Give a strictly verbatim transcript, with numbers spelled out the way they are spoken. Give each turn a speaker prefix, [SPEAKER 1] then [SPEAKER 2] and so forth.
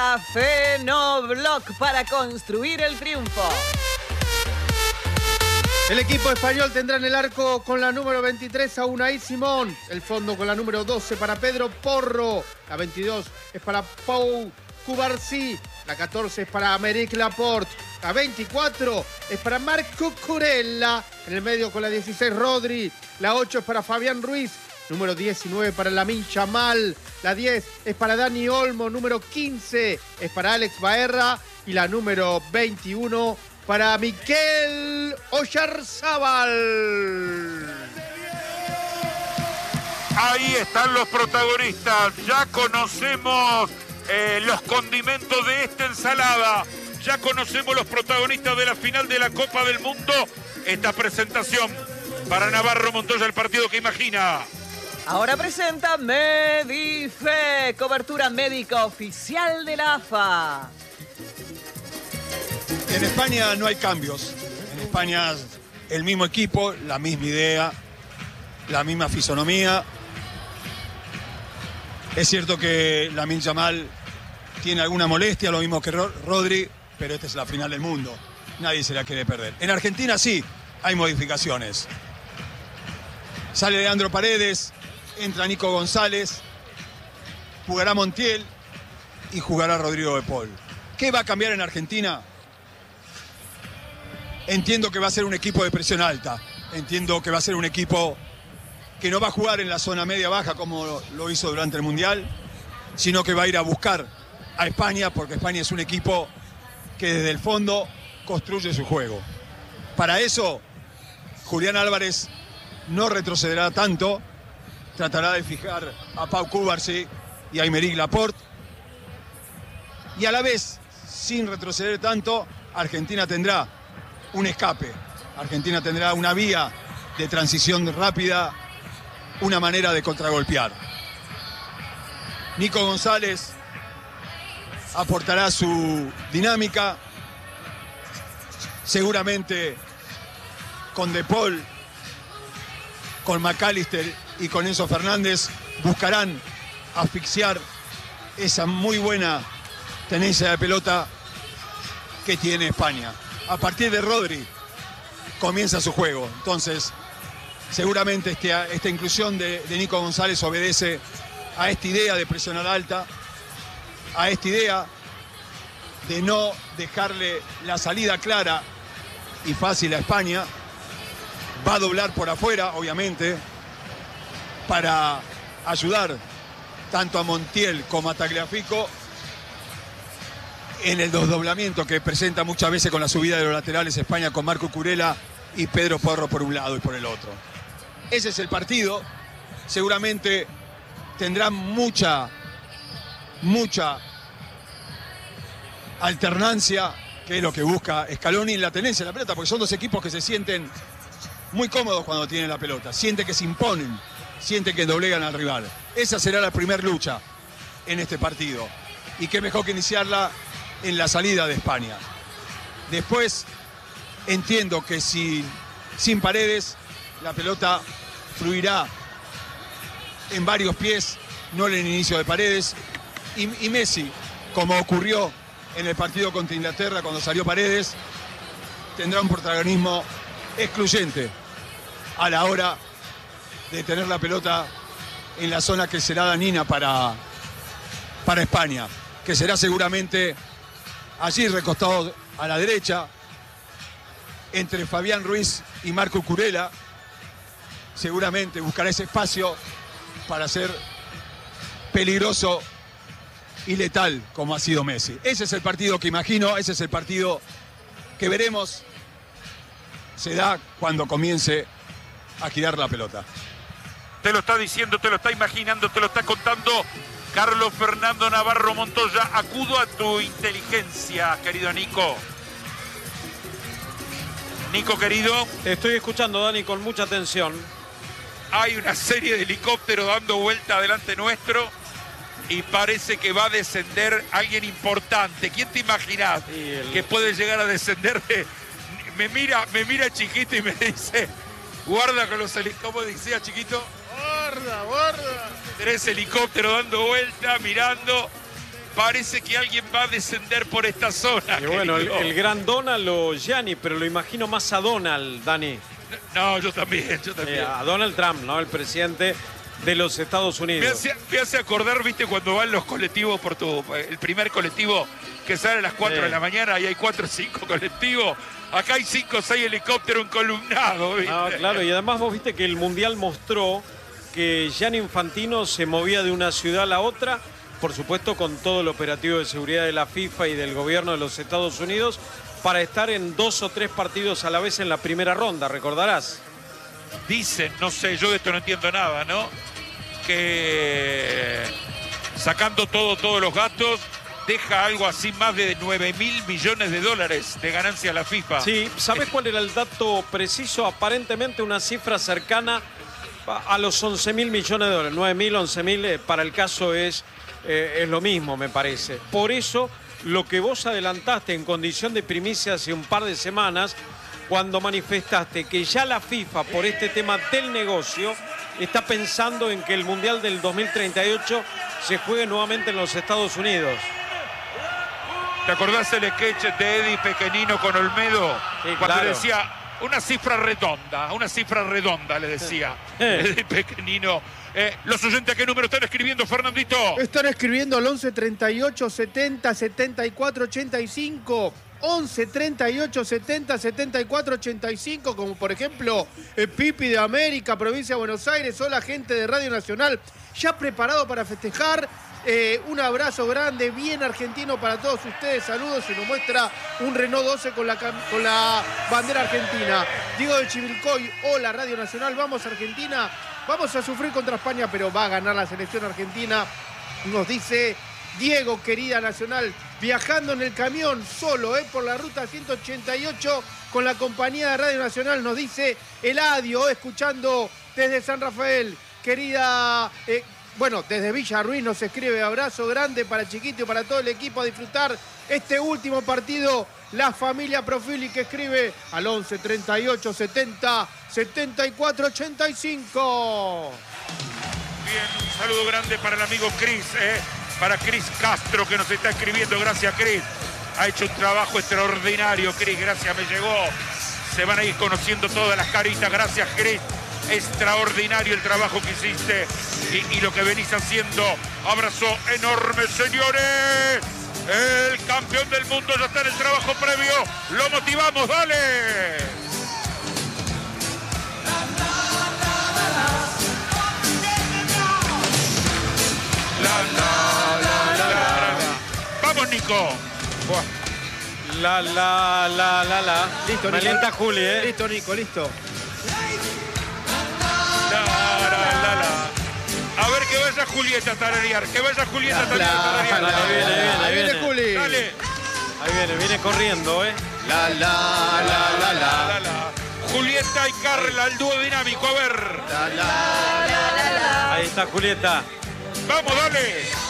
[SPEAKER 1] presenta Fenobloc para construir el triunfo.
[SPEAKER 2] El equipo español tendrá en el arco con la número veintitrés a Unai Simón. El fondo con la número doce para Pedro Porro. La veintidós es para Pau Cubarsí. La catorce es para Aymeric Laporte. La veinticuatro es para Marc Cucurella. En el medio con la dieciséis Rodri. La ocho es para Fabián Ruiz. Número diecinueve para Lamine Yamal. La diez es para Dani Olmo. Número quince es para Alex Baerra. Y la número veintiuno para Mikel Oyarzábal.
[SPEAKER 3] Ahí están los protagonistas. Ya conocemos eh, los condimentos de esta ensalada. Ya conocemos los protagonistas de la final de la Copa del Mundo. Esta presentación para Navarro Montoya, el partido que imagina.
[SPEAKER 1] Ahora presenta Medife, cobertura médica oficial de la A F A.
[SPEAKER 4] En España no hay cambios. En España el mismo equipo, la misma idea, la misma fisonomía. Es cierto que Lamine Yamal tiene alguna molestia, lo mismo que Rodri, pero esta es la final del mundo. Nadie se la quiere perder. En Argentina sí hay modificaciones. Sale Leandro Paredes, entra Nico González, jugará Montiel y jugará Rodrigo de Paul. ¿Qué va a cambiar en Argentina? Entiendo que va a ser un equipo de presión alta. Entiendo que va a ser un equipo que no va a jugar en la zona media-baja como lo hizo durante el Mundial, sino que va a ir a buscar a España, porque España es un equipo que desde el fondo construye su juego. Para eso, Julián Álvarez no retrocederá tanto, tratará de fijar a Pau Cubarsí y a Aymeric Laporte. Y a la vez, sin retroceder tanto, Argentina tendrá un escape. Argentina tendrá una vía de transición rápida, una manera de contragolpear. Nico González aportará su dinámica. Seguramente con De Paul, con McAllister y con Enzo Fernández buscarán asfixiar esa muy buena tenencia de pelota que tiene España. A partir de Rodri comienza su juego. Entonces, seguramente este, esta inclusión de, de Nico González obedece a esta idea de presionar alta, a esta idea de no dejarle la salida clara y fácil a España. Va a doblar por afuera, obviamente, para ayudar tanto a Montiel como a Tagliafico en el desdoblamiento que presenta muchas veces con la subida de los laterales España, con Marc Cucurella y Pedro Porro por un lado y por el otro. Ese es el partido. Seguramente tendrá mucha, mucha alternancia, que es lo que busca Scaloni en la tenencia de la pelota, porque son dos equipos que se sienten muy cómodos cuando tienen la pelota, sienten que se imponen, sienten que doblegan al rival. Esa será la primera lucha en este partido. Y qué mejor que iniciarla en la salida de España. Después entiendo que si, sin Paredes la pelota fluirá en varios pies, no en el inicio de Paredes. Y, y Messi, como ocurrió en el partido contra Inglaterra cuando salió Paredes, tendrá un protagonismo excluyente a la hora de tener la pelota en la zona que será dañina para, para España, que será seguramente allí recostado a la derecha, entre Fabián Ruiz y Marc Cucurella. Seguramente buscará ese espacio para ser peligroso y letal como ha sido Messi. Ese es el partido que imagino, ese es el partido que veremos. Se da cuando comience a girar la pelota.
[SPEAKER 3] Te lo está diciendo, te lo está imaginando, te lo está contando Carlos Fernando Navarro Montoya. Acudo a tu inteligencia, querido Nico. Nico, querido.
[SPEAKER 5] Te estoy escuchando, Dani, con mucha atención.
[SPEAKER 3] Hay una serie de helicópteros dando vuelta delante nuestro y parece que va a descender alguien importante. ¿Quién te imaginás el... que puede llegar a descender? De... Me mira, me mira Chiquito y me dice, guarda con los helicópteros. ¿Cómo decía Chiquito?
[SPEAKER 2] Guarda, guarda.
[SPEAKER 3] Tres helicópteros dando vuelta, mirando. parece que alguien va a descender por esta zona.
[SPEAKER 5] Y bueno, el,
[SPEAKER 3] querido.
[SPEAKER 5] el gran Donald o Gianni, pero lo imagino más a Donald, Dani.
[SPEAKER 3] No, yo también, yo también.
[SPEAKER 5] Eh, a Donald Trump, ¿no? El presidente de los Estados
[SPEAKER 3] Me
[SPEAKER 5] Unidos.
[SPEAKER 3] hace, me hace acordar, viste, cuando van los colectivos por tu... El primer colectivo que sale a las cuatro
[SPEAKER 5] Sí.
[SPEAKER 3] de la mañana y hay cuatro o cinco colectivos. Acá hay cinco o seis helicópteros encolumnados, ¿viste?
[SPEAKER 5] Ah, claro, y además vos viste que el Mundial mostró que Gianni Infantino se movía de una ciudad a la otra, por supuesto con todo el operativo de seguridad de la FIFA y del gobierno de los Estados Unidos, para estar en dos o tres partidos a la vez en la primera ronda, recordarás.
[SPEAKER 3] Dicen, no sé, yo de esto no entiendo nada, ¿no? Que sacando todo, todos los gastos, deja algo así más de nueve mil millones de dólares de ganancia a la FIFA.
[SPEAKER 5] Sí, ¿sabés cuál era el dato preciso? Aparentemente una cifra cercana a los once mil millones de dólares. nueve mil, once mil, eh, para el caso es, eh, es lo mismo, me parece. Por eso, lo que vos adelantaste en condición de primicia hace un par de semanas, cuando manifestaste que ya la FIFA, por este tema del negocio, está pensando en que el Mundial del dos mil treinta y ocho se juegue nuevamente en los Estados Unidos.
[SPEAKER 3] ¿Te acordás el sketch de Eddie Pequenino con Olmedo?
[SPEAKER 5] Sí,
[SPEAKER 3] Cuando
[SPEAKER 5] claro.
[SPEAKER 3] le decía una cifra redonda, una cifra redonda, le decía
[SPEAKER 5] Eh.
[SPEAKER 3] Eddie Pequenino. Eh, los oyentes, ¿qué número están escribiendo, Fernandito?
[SPEAKER 2] Están escribiendo al once treinta y ocho setenta setenta y cuatro ochenta y cinco. once treinta y ocho setenta setenta y cuatro ochenta y cinco, como por ejemplo eh, Pipi de América, provincia de Buenos Aires. Hola, gente de Radio Nacional, ya preparado para festejar. Eh, un abrazo grande, bien argentino para todos ustedes. Saludos, y nos muestra un Renault doce con la, cam- con la bandera argentina. Diego de Chivilcoy, hola Radio Nacional, vamos Argentina. Vamos a sufrir contra España, pero va a ganar la selección argentina, nos dice Diego, querida Nacional, viajando en el camión solo, eh, por la ruta ciento ochenta y ocho con la compañía de Radio Nacional, nos dice Eladio, escuchando desde San Rafael, querida, eh, bueno, desde Villa Ruiz nos escribe, abrazo grande para Chiquito y para todo el equipo a disfrutar este último partido. La familia Profili, que escribe al once treinta y ocho setenta setenta y cuatro ochenta y cinco.
[SPEAKER 3] Bien, un saludo grande para el amigo Cris, eh, para Cris Castro, que nos está escribiendo. Gracias, Cris. Ha hecho un trabajo extraordinario, Cris. Gracias, me llegó. Se van a ir conociendo todas las caritas. Gracias, Cris. Extraordinario el trabajo que hiciste y, y lo que venís haciendo. Abrazo enorme, señores. El campeón del mundo ya está en el trabajo previo. Lo motivamos, dale. La, la, la, la, la. Vamos, Nico. Buah.
[SPEAKER 5] La, la, la, la, la.
[SPEAKER 2] Listo,
[SPEAKER 5] Me
[SPEAKER 2] Nico.
[SPEAKER 5] alienta Juli, ¿eh?
[SPEAKER 2] Listo, Nico, listo.
[SPEAKER 3] La, la, la, la. A ver, que vaya Julieta a tararear. Que vaya Julieta a tararear.
[SPEAKER 5] la, Dale, viene, viene,
[SPEAKER 2] Ahí viene
[SPEAKER 5] viene.
[SPEAKER 2] Juli.
[SPEAKER 3] Dale.
[SPEAKER 5] Ahí viene, viene corriendo, ¿eh?
[SPEAKER 2] La, la, la, la,
[SPEAKER 3] La,
[SPEAKER 2] la.
[SPEAKER 3] la. Julieta y Carla, el dúo dinámico. A ver.
[SPEAKER 2] La, la, la, la, la.
[SPEAKER 5] Ahí está Julieta.
[SPEAKER 3] Vamos, dale.